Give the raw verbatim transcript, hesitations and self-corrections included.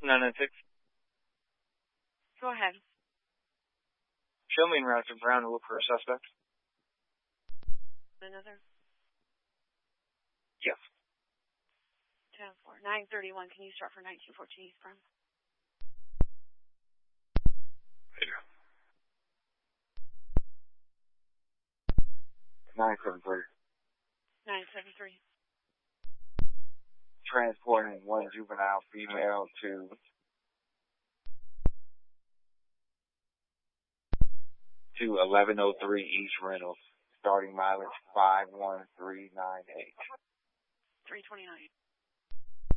nine nine six. Go ahead. Show me en route to Brown to look for a suspect. Another? Yes. ten four. nine thirty-one. Can you start for nineteen fourteen East Brown? nine seven three. nine seven three. Transporting one juvenile female to to eleven oh three East Reynolds, starting mileage five one three nine eight. three twenty-nine.